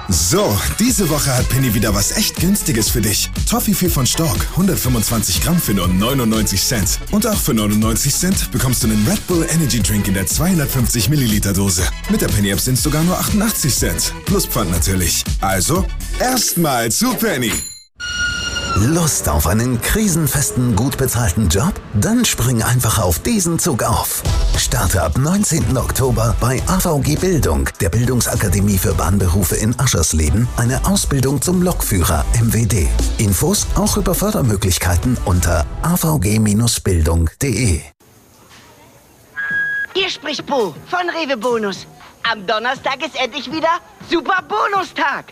So, diese Woche hat Penny wieder was echt Günstiges für dich. Toffifee von Stork, 125 Gramm für nur 99 Cent. Und auch für 99 Cent bekommst du einen Red Bull Energy Drink in der 250 Milliliter Dose. Mit der Penny App sind es sogar nur 88 Cent. Plus Pfand natürlich. Also, erstmal zu Penny. Lust auf einen krisenfesten, gut bezahlten Job? Dann spring einfach auf diesen Zug auf. Starte ab 19. Oktober bei AVG Bildung, der Bildungsakademie für Bahnberufe in Aschersleben, eine Ausbildung zum Lokführer MWD. Infos auch über Fördermöglichkeiten unter avg-bildung.de. Hier spricht Bo von Rewe Bonus. Am Donnerstag ist endlich wieder Super Bonustag.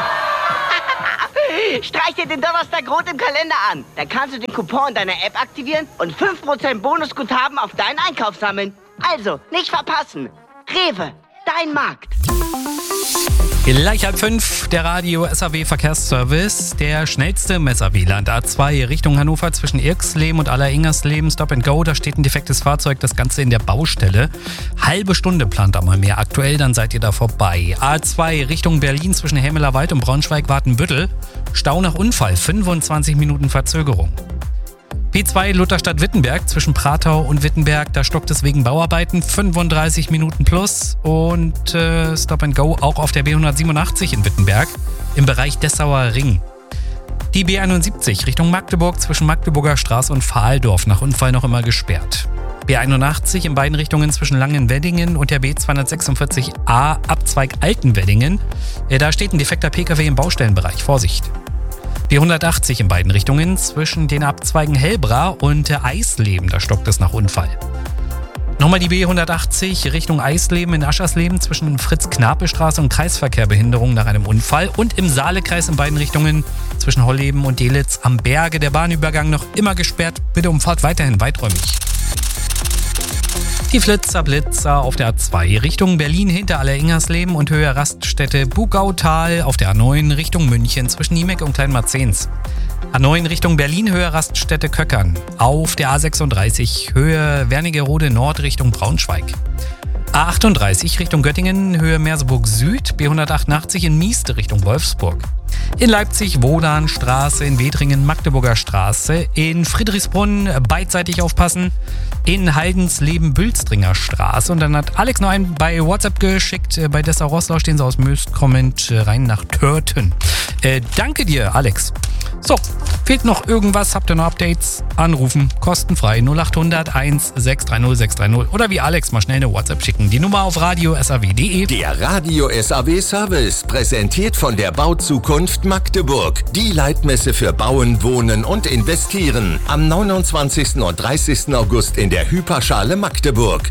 Streich dir den Donnerstag rot im Kalender an. Dann kannst du den Coupon in deiner App aktivieren und 5% Bonusguthaben auf deinen Einkauf sammeln. Also, nicht verpassen. Rewe, dein Markt. Gleich 4:30, der Radio SAW Verkehrsservice. Der schnellste im SAW-Land. A2 Richtung Hannover zwischen Irxleben und Aller-Ingersleben. Stop and Go, da steht ein defektes Fahrzeug, das Ganze in der Baustelle. Halbe Stunde plant da mal mehr aktuell, dann seid ihr da vorbei. A2 Richtung Berlin zwischen Hämelerwald und Braunschweig-Watenbüttel. Stau nach Unfall, 25 Minuten Verzögerung. P2 Lutherstadt-Wittenberg zwischen Pratau und Wittenberg, da stockt es wegen Bauarbeiten, 35 Minuten plus. Und Stop and Go auch auf der B187 in Wittenberg im Bereich Dessauer Ring. Die B71 Richtung Magdeburg zwischen Magdeburger Straße und Pfahldorf, nach Unfall noch immer gesperrt. B81 in beiden Richtungen zwischen Langenweddingen und der B246a Abzweig Altenweddingen. Da steht ein defekter Pkw im Baustellenbereich, Vorsicht. B180 in beiden Richtungen zwischen den Abzweigen Hellbra und Eisleben, da stockt es nach Unfall. Nochmal die B180 Richtung Eisleben in Aschersleben zwischen Fritz-Knape-Straße und Kreisverkehrbehinderung nach einem Unfall. Und im Saalekreis in beiden Richtungen zwischen Holleben und Delitz am Berge der Bahnübergang noch immer gesperrt. Bitte umfahrt weiterhin weiträumig. Die Flitzer-Blitzer auf der A2 Richtung Berlin hinter Aller-Ingersleben und Höhe Raststätte Bugautal auf der A9 Richtung München zwischen Niemek und Kleinmarzens. A9 Richtung Berlin Höhe Raststätte Köckern auf der A36 Höhe Wernigerode Nord Richtung Braunschweig. A38 Richtung Göttingen Höhe Merseburg Süd, B188 in Mieste Richtung Wolfsburg. In Leipzig Wodanstraße, in Wedringen Magdeburger Straße, in Friedrichsbrunn beidseitig aufpassen, in Haldensleben Bülstringer Straße. Und dann hat Alex noch einen bei WhatsApp geschickt, bei Dessau-Rosslau stehen sie aus Möst, kommend rein nach Törten. Danke dir, Alex. So, fehlt noch irgendwas? Habt ihr noch Updates? Anrufen, kostenfrei 0800 1630 630 oder wie Alex mal schnell eine WhatsApp schicken. Die Nummer auf radio-saw.de. Der Radio SAW Service, präsentiert von der Bauzukunft Magdeburg. Die Leitmesse für Bauen, Wohnen und Investieren. Am 29. und 30. August in der Hyperschale Magdeburg.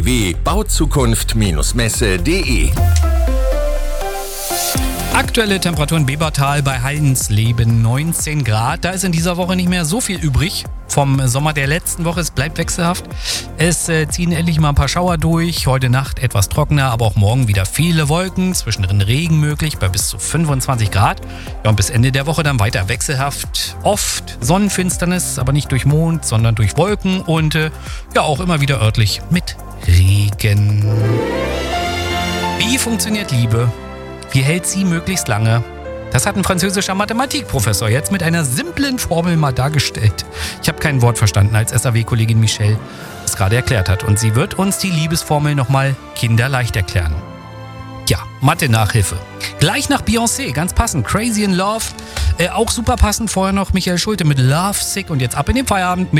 www.bauzukunft-messe.de. Aktuelle Temperaturen Bebertal bei Haldensleben 19 Grad. Da ist in dieser Woche nicht mehr so viel übrig vom Sommer der letzten Woche. Es bleibt wechselhaft. Es ziehen endlich mal ein paar Schauer durch. Heute Nacht etwas trockener, aber auch morgen wieder viele Wolken. Zwischendrin Regen möglich bei bis zu 25 Grad. Ja, und bis Ende der Woche dann weiter wechselhaft. Oft Sonnenfinsternis, aber nicht durch Mond, sondern durch Wolken. Und ja, auch immer wieder örtlich mit Regen. Wie funktioniert Liebe? Wie hält sie möglichst lange? Das hat ein französischer Mathematikprofessor jetzt mit einer simplen Formel mal dargestellt. Ich habe kein Wort verstanden, als SAW-Kollegin Michelle es gerade erklärt hat. Und sie wird uns die Liebesformel nochmal kinderleicht erklären. Ja, Mathe-Nachhilfe. Gleich nach Beyoncé, ganz passend. Crazy in Love. Auch super passend. Vorher noch Michael Schulte mit Love Sick. Und jetzt ab in den Feierabend.